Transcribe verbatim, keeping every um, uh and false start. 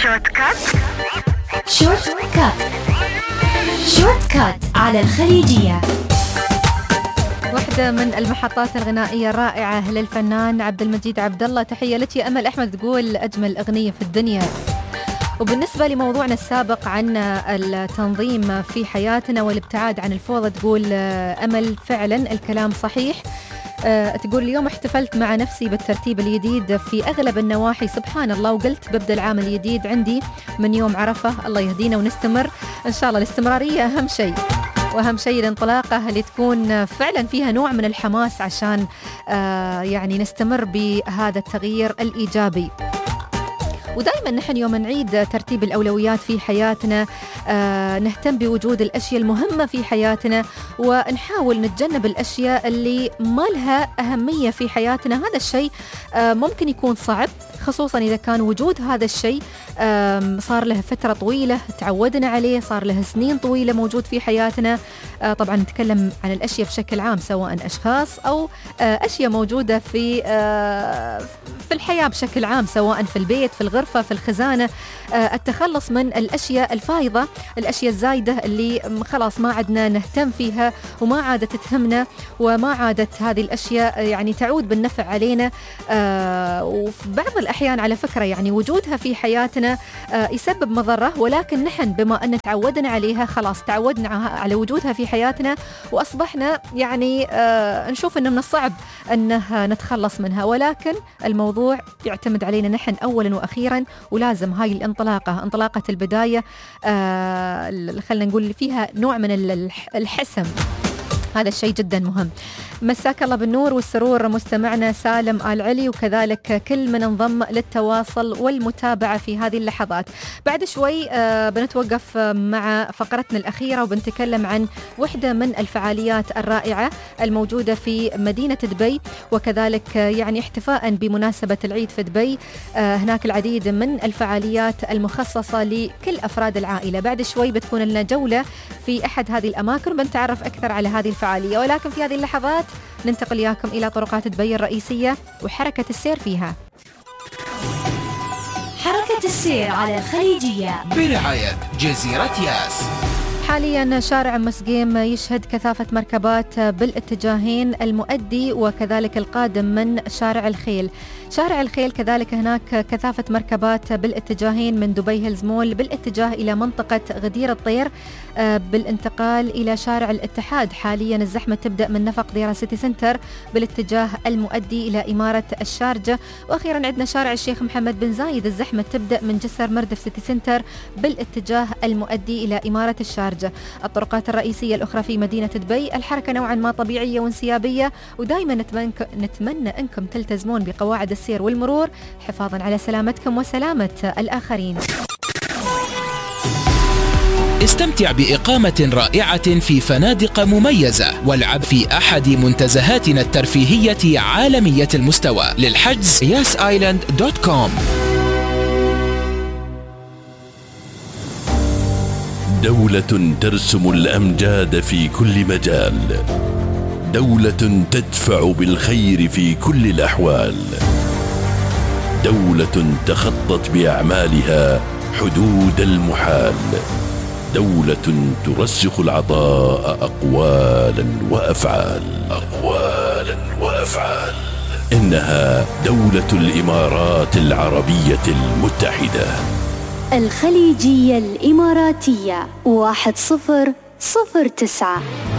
شورت كات. شورت كات شورت كات على الخليجية. واحدة من المحطات الغنائية الرائعة للفنان عبد المجيد عبد الله. تحية لك يا أمل أحمد، تقول أجمل أغنية في الدنيا. وبالنسبة لموضوعنا السابق عن التنظيم في حياتنا والابتعاد عن الفوضى، تقول أمل فعلا الكلام صحيح. أه تقول اليوم احتفلت مع نفسي بالترتيب الجديد في أغلب النواحي، سبحان الله، وقلت ببدأ العام الجديد عندي من يوم عرفة. الله يهدينا ونستمر إن شاء الله. الاستمرارية أهم شيء، وأهم شيء الانطلاقة اللي تكون فعلا فيها نوع من الحماس عشان آه يعني نستمر بهذا التغيير الإيجابي. ودائما نحن يوم نعيد ترتيب الأولويات في حياتنا آه نهتم بوجود الأشياء المهمة في حياتنا، ونحاول نتجنب الأشياء اللي ما لها أهمية في حياتنا. هذا الشيء آه ممكن يكون صعب، خصوصا إذا كان وجود هذا الشيء صار له فترة طويلة تعودنا عليه، صار له سنين طويلة موجود في حياتنا. طبعا نتكلم عن الأشياء بشكل عام، سواء أشخاص أو أشياء موجودة في في الحياة بشكل عام، سواء في البيت، في الغرفة، في الخزانة. التخلص من الأشياء الفايضة، الأشياء الزايدة اللي خلاص ما عدنا نهتم فيها وما عادت تهمنا، وما عادت هذه الأشياء يعني تعود بالنفع علينا. وفي بعض الأحيان على فكرة يعني وجودها في حياتنا يسبب مضرة، ولكن نحن بما أن تعودنا عليها، خلاص تعودنا على وجودها في حياتنا، وأصبحنا يعني نشوف أنه من الصعب أنه نتخلص منها. ولكن الموضوع يعتمد علينا نحن أولا وأخيرا، ولازم هاي الانطلاقة، انطلاقة البداية خلنا نقول فيها نوع من الحسم. هذا الشيء جدا مهم. مساك الله بالنور والسرور مستمعنا سالم آل علي، وكذلك كل من انضم للتواصل والمتابعة في هذه اللحظات. بعد شوي آه بنتوقف مع فقرتنا الأخيرة، وبنتكلم عن واحدة من الفعاليات الرائعة الموجودة في مدينة دبي، وكذلك يعني احتفاء بمناسبة العيد في دبي. آه هناك العديد من الفعاليات المخصصة لكل أفراد العائلة. بعد شوي بتكون لنا جولة في أحد هذه الأماكن، بنتعرف أكثر على هذه الفعالية. ولكن في هذه اللحظات ننتقل إياكم إلى طرقات دبي الرئيسية وحركة السير فيها. حركة السير على الخليجية برعاية جزيرة ياس. حاليا شارع مسقيم يشهد كثافة مركبات بالاتجاهين، المؤدي وكذلك القادم من شارع الخيل. شارع الخيل كذلك هناك كثافة مركبات بالاتجاهين من دبي هيلز مول بالاتجاه إلى منطقة غدير الطير بالانتقال إلى شارع الاتحاد. حاليا الزحمة تبدأ من نفق ديرة سيتي سنتر بالاتجاه المؤدي إلى إمارة الشارجة. وأخيرا عندنا شارع الشيخ محمد بن زايد، الزحمة تبدأ من جسر مردف سيتي سنتر بالاتجاه المؤدي إلى إمارة الشارجة. الطرقات الرئيسية الأخرى في مدينة دبي الحركة نوعا ما طبيعية وانسيابية، ودائما نتمنى, نتمنى أنكم تلتزمون بقواعد السير والمرور حفاظا على سلامتكم وسلامة الآخرين. استمتع بإقامة رائعة في فنادق مميزة، والعب في أحد منتزهاتنا الترفيهية عالمية المستوى. للحجز ياس آيلاند دوت كوم. دولة ترسم الأمجاد في كل مجال، دولة تدفع بالخير في كل الأحوال، دولة تخطت بأعمالها حدود المحال، دولة ترسخ العطاء أقوالا وأفعال أقوالا وأفعال إنها دولة الإمارات العربية المتحدة. الخليجية الإماراتية واحد صفر صفر تسعة.